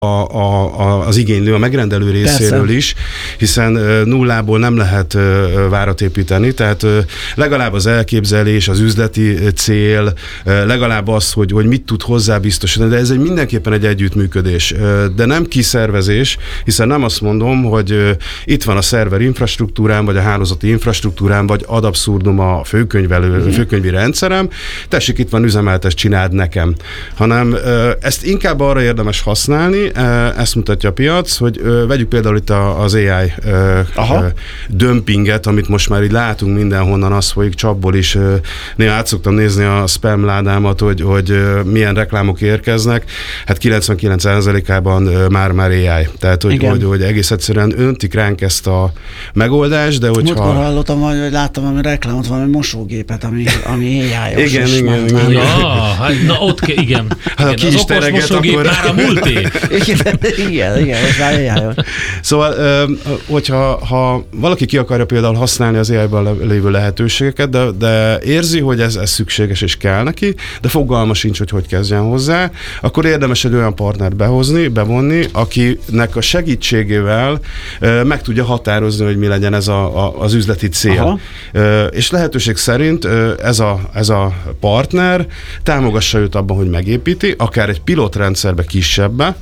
az igénylő, a megrendelő részéről is, hiszen nullából nem lehet várat építeni, tehát legalább az elképzelés, az üzleti cél, legalább az, hogy mit tud hozzá biztosítani, de ez mindenképpen egy együttműködés, de nem kiszervezés, hiszen nem azt mondom, hogy itt van a szerver infrastruktúrám, vagy a hálózati infrastruktúrám, vagy ad abszurdum a főkönyvi rendszerem, tessék, itt van üzemeltes, csináld nekem, hanem ezt inkább arra érdemes használni, ezt mutatja a piac, hogy vegyük például itt az AI dömpinget, amit most már így látunk mindenhonnan, az folyik csapból is. Néha át szoktam nézni a spam ládámat, hogy milyen reklámok érkeznek. Hát 99%-ában már AI. Tehát, hogy egész egyszerűen öntik ránk ezt a megoldást, de hogyha... Múltkor hallottam, hogy láttam valami reklámot, valami mosógépet, ami AI-os. Igen. Na ott igen. Hát ki is tereget, akkor... Már a múlté. Igen, ez már AI-os. Szóval, hogyha valaki ki akarja például használni az AI-ban lévő lehetőségeket, de érzi, hogy ez szükséges és kell neki, de fogalma sincs, hogy kezdjen hozzá, akkor érdemes egy olyan partnert bevonni, akinek a segítségével meg tudja határozni, hogy mi legyen ez az üzleti cél. És lehetőség szerint ez a partner támogassa őt abban, hogy megépíti, akár egy pilotrendszerbe kisebbe,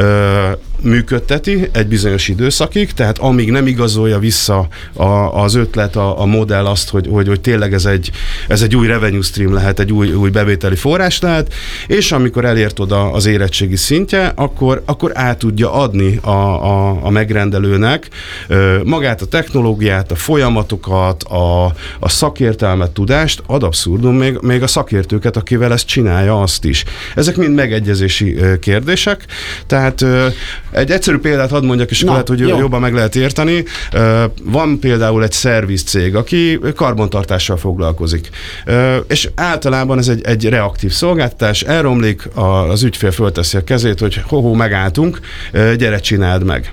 működteti egy bizonyos időszakig, tehát amíg nem igazolja vissza az ötlet, a modell azt, hogy tényleg ez egy új revenue stream lehet, egy új bevételi forrás lehet, és amikor elért oda az érettségi szintje, akkor át tudja adni a megrendelőnek magát a technológiát, a folyamatokat, a szakértelmet, tudást, ad abszurdum még a szakértőket, akivel ezt csinálja, azt is. Ezek mind megegyezési kérdések, tehát egy egyszerű példát hadd mondjak, és lehet, hogy jobban meg lehet érteni. Van például egy szervizcég, aki karbantartással foglalkozik. És általában ez egy reaktív szolgáltatás, elromlik, az ügyfél fölteszi a kezét, hogy megálltunk, gyere, csináld meg.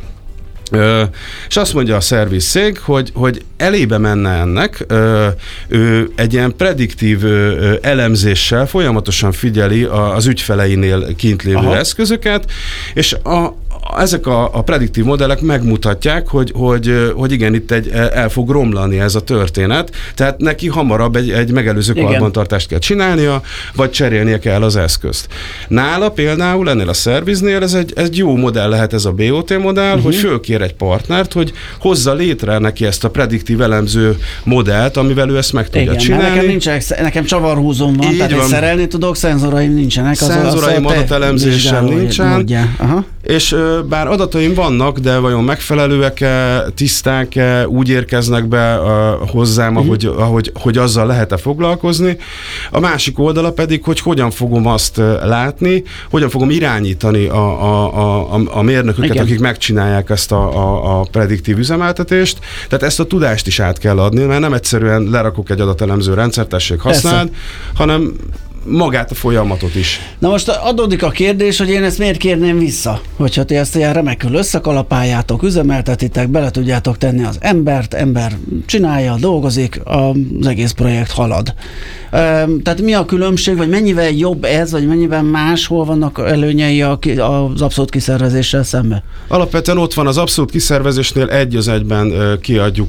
És azt mondja a szervizcég, hogy elébe menne ennek, ő egy ilyen prediktív elemzéssel folyamatosan figyeli az ügyfeleinél kint lévő eszközöket, és ezek a prediktív modellek megmutatják, hogy igen, itt el fog romlani ez a történet, tehát neki hamarabb egy megelőző karbantartást kell csinálnia, vagy cserélnie kell az eszközt. Nála például, ennél a szerviznél ez egy jó modell lehet, ez a BOT modell, hogy fölkér egy partnert, hogy hozza létre neki ezt a prediktív elemző modellt, amivel ő ezt meg tudja csinálni. Nekem csavarhúzom van, tehát én szerelni tudok, szenzoraim nincsenek. Szenzoraim, adatelemzésem nincsen, és bár adataim vannak, de vajon megfelelőek-e, tiszták-e, úgy érkeznek be hozzám, ahogy azzal lehet-e foglalkozni. A másik oldala pedig, hogy hogyan fogom azt látni, hogyan fogom irányítani a mérnököket, akik megcsinálják ezt a prediktív üzemeltetést. Tehát ezt a tudást is át kell adni, mert nem egyszerűen lerakok egy adatelemző rendszert, tessék használd, hanem magát a folyamatot is. Na most adódik a kérdés, hogy én ezt miért kérném vissza? Hogyha ti ezt ilyen remekül összekalapáljátok, üzemeltetitek, bele tudjátok tenni az embert, ember csinálja, dolgozik, az egész projekt halad. Tehát mi a különbség, vagy mennyivel jobb ez, vagy mennyivel más, hol vannak előnyei az abszolút kiszervezéssel szemben? Alapvetően ott van az abszolút kiszervezésnél egy az egyben kiadjuk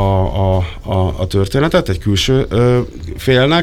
a történetet egy külső félnek.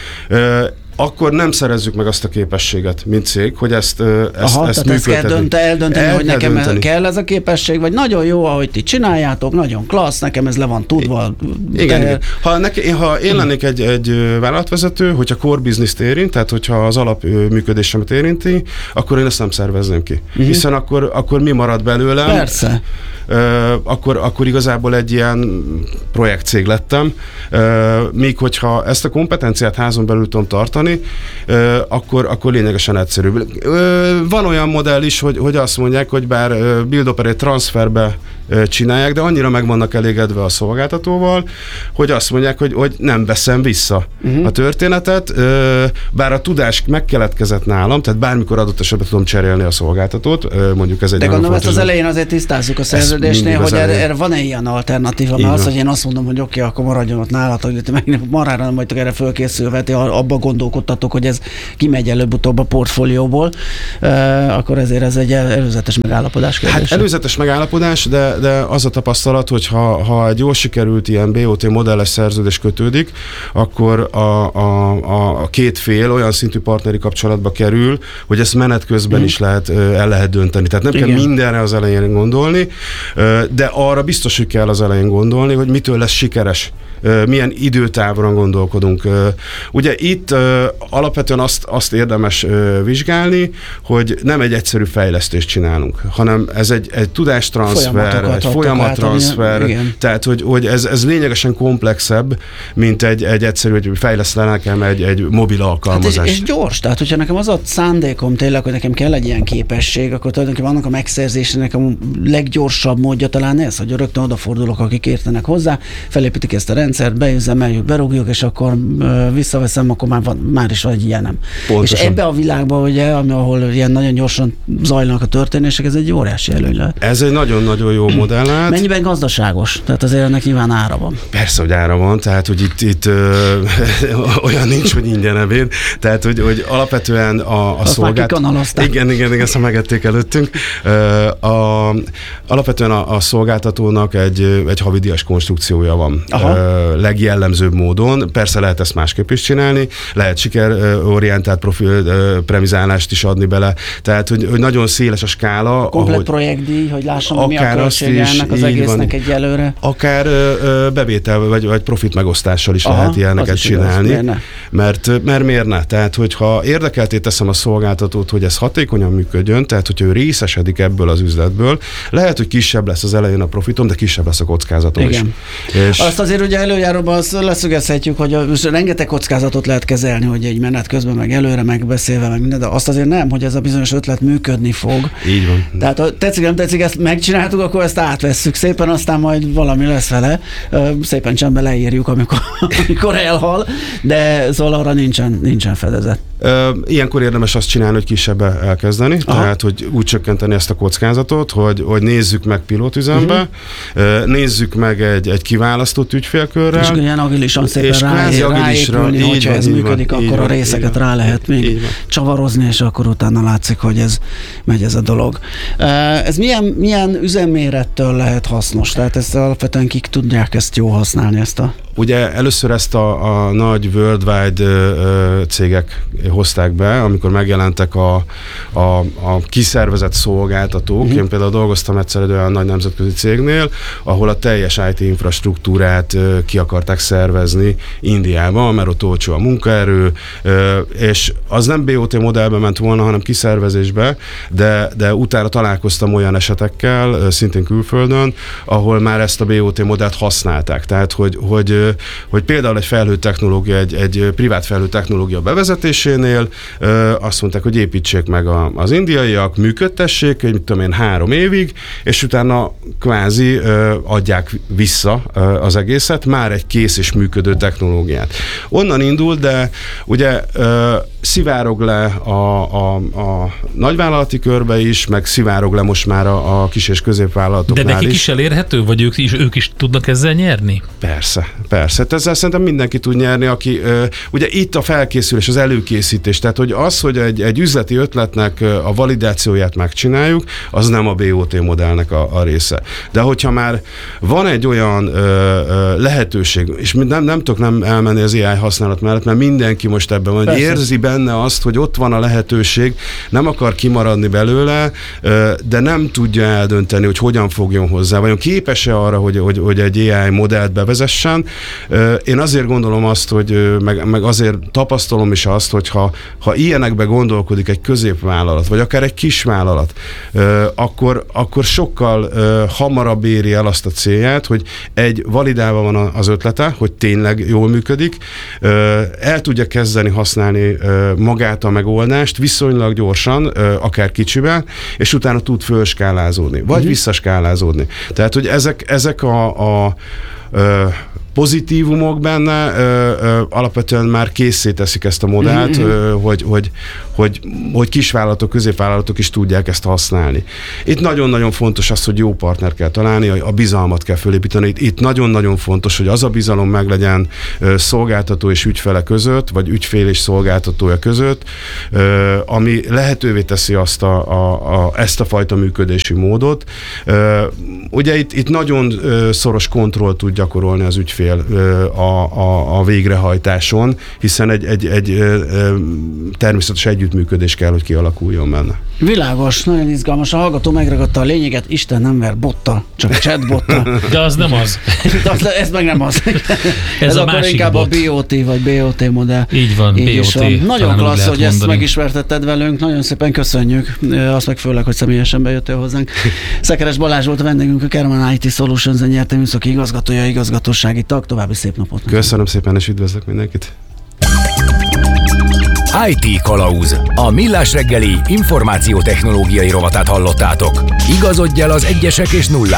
Akkor nem szerezzük meg azt a képességet, mint cég, hogy ezt működtetni. Kell eldönteni, hogy nekem kell ez a képesség, vagy nagyon jó, ahogy ti csináljátok, nagyon klassz, nekem ez le van tudva. Igen. Ha én lennék egy vállalatvezető, hogyha core business-t érint, tehát hogyha az alapműködésemet érinti, akkor én ezt nem szervezném ki. Hiszen akkor mi marad belőlem? Persze. Akkor igazából egy ilyen projektcég lettem, míg hogyha ezt a kompetenciát házon belül tudom tartani, akkor lényegesen egyszerűbb. Van olyan modell is, hogy azt mondják, hogy bár build operate transferbe csinálják, de annyira meg vannak elégedve a szolgáltatóval, hogy azt mondják, hogy nem veszem vissza a történetet, bár a tudás megkeletkezett nálam, tehát bármikor adott esetben tudom cserélni a szolgáltatót, mondjuk ez egy de gondolom ezt az elején azért tisztázzuk a szerződésben. szerződésnél, hogy erre van-e ilyen alternatíva, mert az, hogy én azt mondom, hogy oké, akkor maradjon ott nálatok, hogy meg marára nem vagytok erre fölkészülve, abba gondolkodtatok, hogy ez kimegy előbb-utóbb a portfólióból, akkor ezért ez egy előzetes megállapodás kérdése. Hát előzetes megállapodás, de az a tapasztalat, hogy ha egy jól sikerült ilyen BOT modelles szerződés kötődik, akkor a két fél olyan szintű partneri kapcsolatba kerül, hogy ezt menet közben is el lehet dönteni. Tehát nem kell mindenre az elején gondolni, de arra biztos, hogy kell az elején gondolni, hogy mitől lesz sikeres, milyen időtávra gondolkodunk. Ugye itt alapvetően azt érdemes vizsgálni, hogy nem egy egyszerű fejlesztést csinálunk, hanem ez egy tudástranszfer, egy folyamattransfer, tehát hogy ez lényegesen komplexebb, mint egy egyszerű, hogy fejlesztenek nekem egy mobil alkalmazást. Hát és gyors, tehát hogyha nekem az a szándékom tényleg, hogy nekem kell egy ilyen képesség, akkor tulajdonképpen annak a megszerzésének a leggyorsabb módja talán ez, hogy rögtön odafordulok, akik értenek hozzá, felépítik ezt a rendszert, beüzemeljük, berúgjuk, és akkor visszaveszem, akkor már is vagy ilyenem. Pontosan. És ebbe a világban, ugye, ahol ilyen nagyon gyorsan zajlanak a történések, ez egy óriási előny lehet. Ez egy nagyon-nagyon jó modell. Mennyiben gazdaságos? Tehát azért ennek nyilván ára van. Persze, hogy ára van, tehát hogy itt olyan nincs, hogy ingyen ebéd, tehát hogy alapvetően a szolgáltató... Igen, ezt megették előttünk. Alapvetően a szolgáltatónak egy havidíjas konstrukciója van. Legjellemzőbb módon. Persze lehet ezt másképp is csinálni, lehet sikerorientált premizálást is adni bele, tehát hogy nagyon széles a skála. Komplet projektdíj, hogy lássam, hogy mi a költsége ennek az egésznek egyelőre. Akár bevétel vagy profit megosztással is lehet ilyeneket csinálni. Mert miért ne? Tehát, hogyha érdekelté teszem a szolgáltatót, hogy ez hatékonyan működjön, tehát, hogyha ő részesedik ebből az üzletből, lehet, hogy kisebb lesz az elején a profitom, de kisebb lesz a kockázatom is. És azt azért ugye előjáróban leszögezhetjük, hogy rengeteg kockázatot lehet kezelni, hogy egy menet közben meg előre megbeszélve, meg minden, de azt azért nem, hogy ez a bizonyos ötlet működni fog. Így van. Tehát ha tetszik, nem tetszik, ezt megcsináltuk, akkor ezt átvesszük szépen, aztán majd valami lesz vele. Szépen csendben leírjuk, amikor elhal, de szóval arra nincsen fedezet. Ilyenkor érdemes azt csinálni, hogy kisebb elkezdeni, tehát hogy úgy csökkenteni ezt a kockázatot, hogy nézzük meg pilótüzembe, nézzük meg egy kiválasztott ügyfélkörrel. És ilyen agilisan szépen ráépülni, hogyha ez működik, akkor a részeket rá lehet még csavarozni, és akkor utána látszik, hogy ez megy ez a dolog. Ez milyen üzemmérettől lehet hasznos? Tehát ezt alapvetően kik tudják ezt jól használni, ezt a... Ugye először ezt a nagy worldwide cégek hozták be, amikor megjelentek a kiszervezett szolgáltatók. Én például dolgoztam egyszer egy olyan nagy nemzetközi cégnél, ahol a teljes IT infrastruktúrát ki akarták szervezni Indiába, mert ott olcsó a munkaerő, és az nem BOT modellbe ment volna, hanem kiszervezésbe, de utána találkoztam olyan esetekkel, szintén külföldön, ahol már ezt a BOT modellt használták. Tehát, hogy például egy felhőtechnológia, egy privát felhőtechnológia bevezetésénél azt mondták, hogy építsék meg az indiaiak, működtessék, mit tudom én, 3 évig, és utána kvázi adják vissza az egészet, már egy kész és működő technológiát. Onnan indul, de ugye szivárog le a nagyvállalati körbe is, meg szivárog le most már a kis és középvállalatoknál is. De nekik is elérhető, vagy ők is tudnak ezzel nyerni? Persze. Ezzel szerintem mindenki tud nyerni, aki ugye itt a felkészülés, az előkészítés, tehát hogy az, hogy egy üzleti ötletnek a validációját megcsináljuk, az nem a BOT modellnek a része. De hogyha már van egy olyan lehetőség, és nem tudok nem elmenni az AI használat mellett, mert mindenki most ebben van, hogy érzi benne azt, hogy ott van a lehetőség, nem akar kimaradni belőle, de nem tudja eldönteni, hogy hogyan fogjon hozzá, vajon képes-e arra, hogy egy AI modellt bevezessen. Én azért gondolom azt, hogy meg azért tapasztalom is azt, hogy ha ilyenekbe gondolkodik egy középvállalat, vagy akár egy kisvállalat, akkor sokkal hamarabb éri el azt a célját, hogy validálva van az ötlete, hogy tényleg jól működik, el tudja kezdeni használni magát a megoldást viszonylag gyorsan, akár kicsiben, és utána tud fölskálázódni, vagy visszaskálázódni. Tehát, hogy ezek pozitívumok benne, alapvetően már készé teszik ezt a modellt, hogy kisvállalatok, középvállalatok is tudják ezt használni. Itt nagyon-nagyon fontos az, hogy jó partner kell találni, a bizalmat kell fölépíteni. Itt nagyon-nagyon fontos, hogy az a bizalom meglegyen szolgáltató és ügyfele között, vagy ügyfél és szolgáltatója között, ami lehetővé teszi ezt a fajta működési módot. Ugye itt nagyon szoros kontrollt tud gyakorolni az ügyfél a végrehajtáson, hiszen egy természetes együttműködés kell, hogy kialakuljon benne. Világos, nagyon izgalmas. A hallgató megragadta a lényeget, Isten nem ver botta, csak chatbotta. De az nem az. Ez meg nem az. Ez a akkor másik inkább bot. a BOT vagy BOT modell. Így van, BOT. Nagyon klassz, hogy ezt mondani. megismertetted velünk. Nagyon szépen köszönjük. Azt meg főleg, hogy személyesen bejöttél hozzánk. Szekeres Balázs volt a vendégünk, a Kerman IT Solutions nyerte műszaki igazgatója, igazgatósági tag. További szép napot. Köszönöm szépen, és üdvözlök mindenkit. IT Kalauz. A Millás reggeli információtechnológiai rovatát hallottátok. Igazodj el az egyesek és nullák